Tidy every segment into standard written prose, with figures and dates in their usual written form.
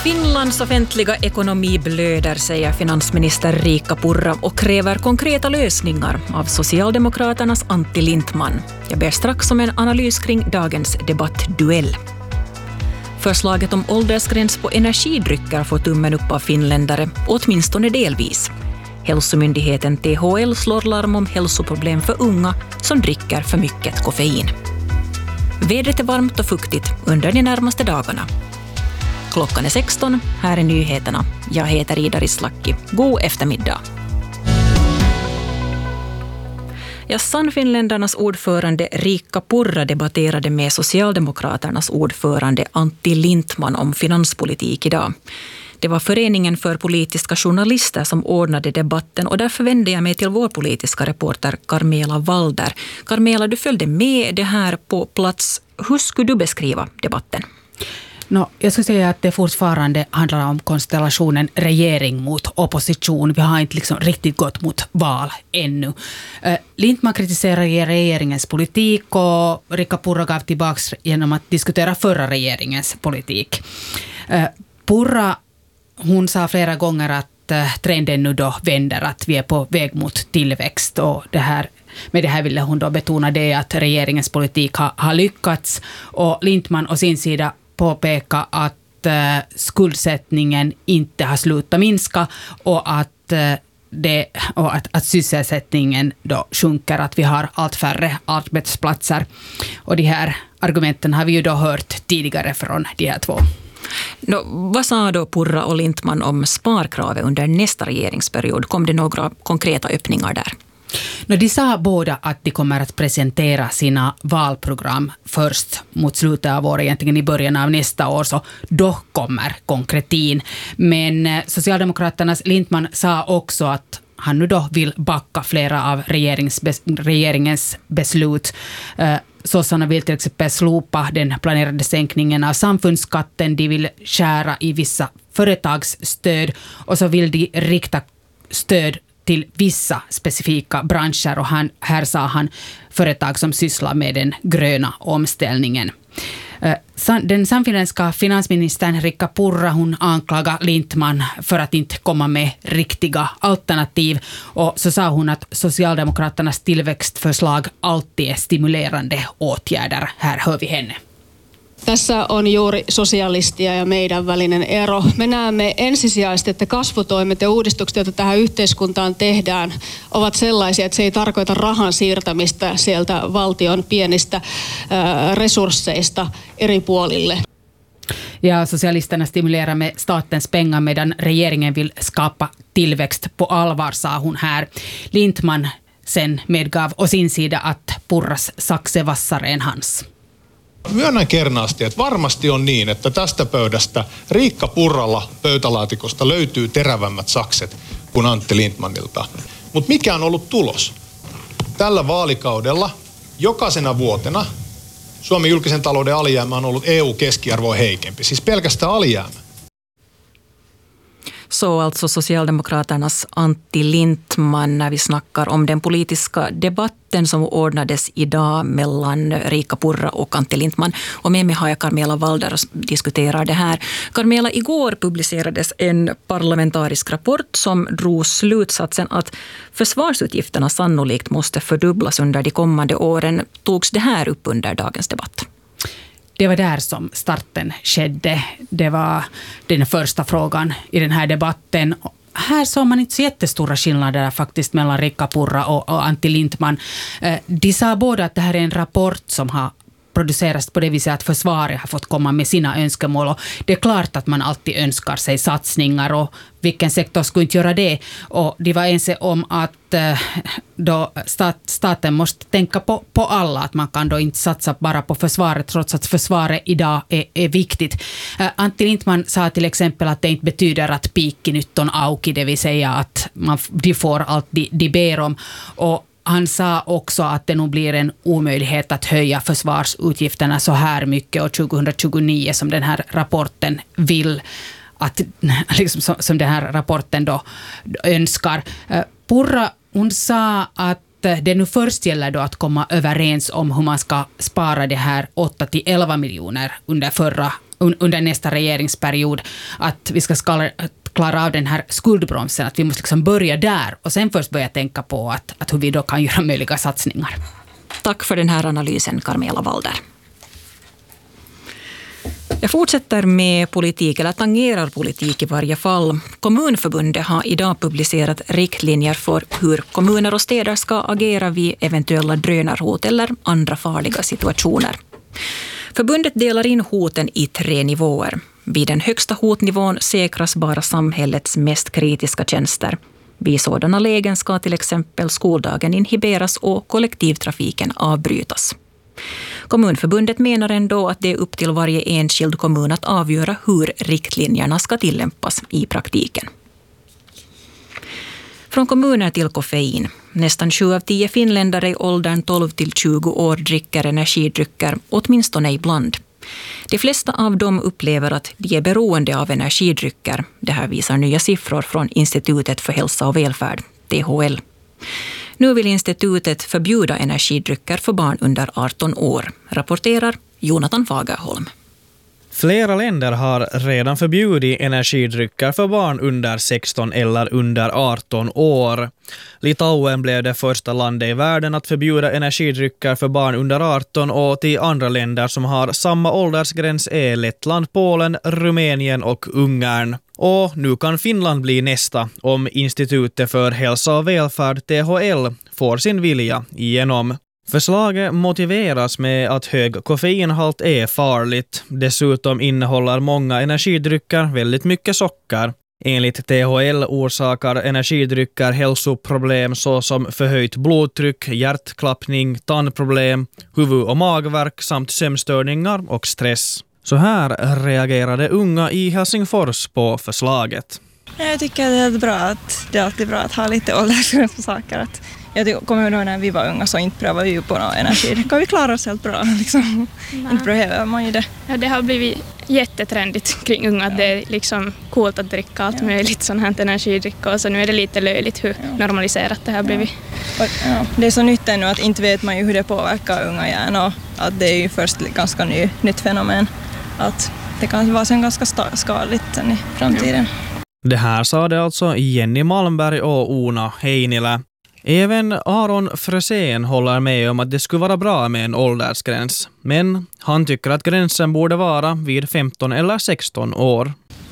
Finlands offentliga ekonomi blöder, säger finansminister Riikka Purra och kräver konkreta lösningar av Socialdemokraternas Antti Lindtman. Jag ber strax om en analys kring dagens debattduell. Förslaget om åldersgräns på energidrycker får tummen upp av finländare, åtminstone delvis. Hälsomyndigheten THL slår larm om hälsoproblem för unga som dricker för mycket koffein. Vädret är varmt och fuktigt under de närmaste dagarna. Klockan är 16, här är nyheterna. Jag heter Ida Rislakki. God eftermiddag. Sannfinländarnas ordförande Riikka Purra debatterade med Socialdemokraternas ordförande Antti Lindtman om finanspolitik idag. Det var Föreningen för politiska journalister som ordnade debatten och därför vände jag mig till vår politiska reporter Carmela Walder. Carmela, du följde med det här på plats. Hur skulle du beskriva debatten? Jag skulle säga att det fortfarande handlar om konstellationen regering mot opposition. Vi har inte riktigt gått mot val ännu. Lindtman kritiserar regeringens politik och Riikka Purra gav tillbaka genom att diskutera förra regeringens politik. Purra, hon sa flera gånger att trenden nu då vänder, att vi är på väg mot tillväxt, och med det här ville hon då betona det att regeringens politik har lyckats, och Lindtman å sin sida påpeka att skuldsättningen inte har slutat minska och att sysselsättningen då sjunker, att vi har allt färre arbetsplatser. Och de här argumenten har vi ju då hört tidigare från de här två. Vad sa då Purra och Lindtman om sparkravet under nästa regeringsperiod? Kom det några konkreta öppningar där? De sa båda att de kommer att presentera sina valprogram först mot slutet av året, egentligen i början av nästa år, så då kommer konkretin. Men Socialdemokraternas Lindtman sa också att han nu då vill backa flera av regeringens beslut. Sossarna vill till exempel slopa den planerade sänkningen av samfundsskatten, de vill skära i vissa företagsstöd och så vill de rikta stöd till vissa specifika branscher, och här sa han företag som sysslar med den gröna omställningen. Den samfinländska finansministern Riikka Purra, hon anklagar Lindtman för att inte komma med riktiga alternativ, och så sa hon att Socialdemokraternas tillväxtförslag alltid är stimulerande åtgärder. Här hör vi henne. Tässä on juuri sosialistia ja meidän välinen ero. Me näemme ensisijaisesti, että kasvutoimet ja uudistukset, joita tähän yhteiskuntaan tehdään, ovat sellaisia, että se ei tarkoita rahan siirtämistä sieltä valtion pienistä resursseista eri puolille. Ja socialisterna stimulerar med statens pengar medan regeringen vill skapa tillväxt på allvar, sa hon här. Lindtman sen medgav å sin sida att Purras sakse vassare än hans. Myönnän kernaasti, että varmasti on niin, että tästä pöydästä Riikka Purralla pöytälaatikosta löytyy terävämmät sakset kuin Antti Lindtmanilta. Mutta mikä on ollut tulos? Tällä vaalikaudella jokaisena vuotena Suomen julkisen talouden alijäämä on ollut EU-keskiarvoa heikempi, siis pelkästään alijäämä. Så alltså Socialdemokraternas Antti Lindtman när vi snackar om den politiska debatten som ordnades idag mellan Riikka Purra och Antti Lindtman. Och med mig har jag Carmela Walder och diskuterar det här. Carmela, igår publicerades en parlamentarisk rapport som drog slutsatsen att försvarsutgifterna sannolikt måste fördubblas under de kommande åren. Togs det här upp under dagens debatt? Det var där som starten skedde. Det var den första frågan i den här debatten. Här såg man inte så jättestora skillnader faktiskt mellan Riikka Purra och Antti Lindtman. De sa båda att det här är en rapport som har produceras på det viset att försvaret har fått komma med sina önskemål, och det är klart att man alltid önskar sig satsningar, och vilken sektor skulle inte göra det, och de var ense om att då staten måste tänka på alla, att man kan då inte satsa bara på försvaret trots att försvaret idag är viktigt. Antti Lindtman sa till exempel att det inte betyder att piikki nyt on auki, det vill säga att de får allt de ber om, och han sa också att det nog blir en omöjlighet att höja försvarsutgifterna så här mycket år 2029 som den här rapporten vill, att liksom som den här rapporten då önskar. Purra, hon sa att det nu först gäller då att komma överens om hur man ska spara det här 8-11 miljoner under nästa regeringsperiod, att vi ska klara av den här skuldbromsen, att vi måste liksom börja där och sen först börja tänka på att hur vi då kan göra möjliga satsningar. Tack för den här analysen, Carmela Walder. Jag fortsätter med politik, eller tangerar politik i varje fall. Kommunförbundet har idag publicerat riktlinjer för hur kommuner och städer ska agera vid eventuella drönarhot eller andra farliga situationer. Förbundet delar in hoten i 3 nivåer. Vid den högsta hotnivån säkras bara samhällets mest kritiska tjänster. Vid sådana lägen ska till exempel skoldagen inhiberas och kollektivtrafiken avbrytas. Kommunförbundet menar ändå att det är upp till varje enskild kommun att avgöra hur riktlinjerna ska tillämpas i praktiken. Från kommuner till koffein. Nästan 7 av 10 finländare i åldern 12 till 20 år dricker energidrycker, åtminstone ibland. De flesta av dem upplever att de är beroende av energidrycker. Det här visar nya siffror från Institutet för hälsa och välfärd, THL. Nu vill institutet förbjuda energidrycker för barn under 18 år, rapporterar Jonathan Fagerholm. Flera länder har redan förbjudit energidrycker för barn under 16 eller under 18 år. Litauen blev det första landet i världen att förbjuda energidrycker för barn under 18, och till andra länder som har samma åldersgräns är Lettland, Polen, Rumänien och Ungern. Och nu kan Finland bli nästa om Institutet för hälsa och välfärd, THL, får sin vilja igenom. Förslaget motiveras med att hög koffeinhalt är farligt. Dessutom innehåller många energidrycker väldigt mycket socker. Enligt THL orsakar energidrycker hälsoproblem såsom förhöjt blodtryck, hjärtklappning, tandproblem, huvud- och magvärk samt sömnstörningar och stress. Så här reagerade unga i Helsingfors på förslaget. Jag tycker det är alltid bra att ha lite åldersgräns på saker. Jag kommer ihåg när vi var unga så inte prövade vi ju på någon energi. Kan vi klara oss helt bra liksom? Inte behöver man ju det. Ja, det har blivit jättetrendigt kring unga. Det är liksom coolt att dricka allt möjligt sånt här energidricka, och så nu är det lite löjligt hur normaliserat det har blivit. Ja, det är så nytt ännu att inte vet man ju hur det påverkar unga hjärnor. Att det är ju först ganska nytt fenomen. Att det kan vara sen ganska skadligt sen i framtiden. Det här sa det alltså Jenny Malmberg och Ona Heinilä. Även Aron Frösén håller med om att det skulle vara bra med en åldersgräns. Men han tycker att gränsen borde vara vid 15 eller 16 år.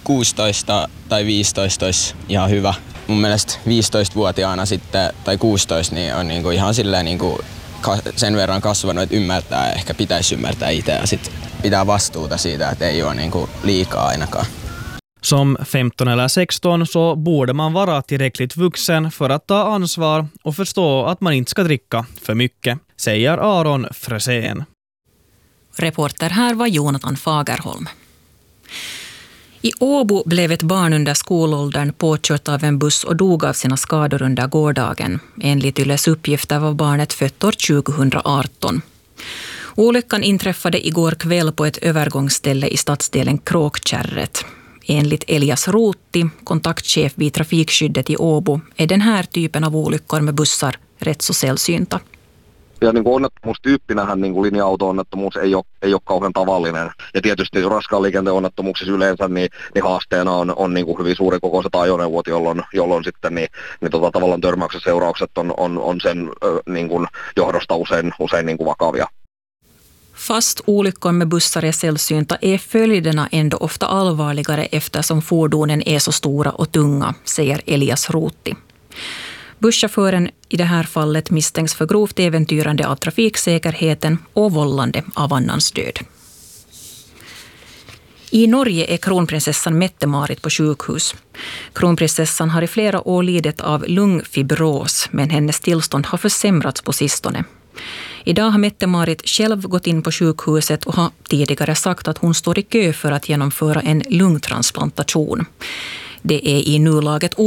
16 tai 15 olisi ihan hyvä. Mun mielestä 15-vuotiaana sitten, tai 16 niin on niinku ihan silleen niinku sen verran kasvanut, että ymmärtää, ehkä pitäisi ymmärtää itse ja sitten pitää vastuuta siitä, että ei ole niinku liikaa ainakaan. Som 15 eller 16 så borde man vara tillräckligt vuxen för att ta ansvar och förstå att man inte ska dricka för mycket, säger Aron Frösén. Reporter här var Jonathan Fagerholm. I Åbo blev ett barn under skolåldern påkört av en buss och dog av sina skador under gårdagen. Enligt Yles uppgifter var barnet fött år 2018. Olyckan inträffade igår kväll på ett övergångsställe i stadsdelen Kråkkärret. Enligt Elias Ruutti, kontaktchef vid trafikskyddet i Åbo, är den här typen av olyckor med bussar rätt så sällsynta. Ja niin kuin onnettomuustyyppinähän niin kuin linja-auto-onnettomuus ei ole kauhean tavallinen. Ja tietysti raskaan liikenteen onnettomuuksissa yleensä niin haasteena on niin kuin hyvin suuren kokoiset ajoneuvot, jolloin sitten tavallaan törmäyksen seuraukset on sen niin kuin johdosta usein niin kuin vakavia. Fast olyckor med bussar är sällsynta är följderna ändå ofta allvarligare eftersom fordonen är så stora och tunga, säger Elias Ruutti. Busschauffören i det här fallet misstänks för grovt äventyrande av trafiksäkerheten och vållande av annans död. I Norge är kronprinsessan Mette-Marit på sjukhus. Kronprinsessan har i flera år lidit av lungfibros, men hennes tillstånd har försämrats på sistone. Idag har Mette-Marit själv gått in på sjukhuset och har tidigare sagt att hon står i kö för att genomföra en lungtransplantation. Det är i nuläget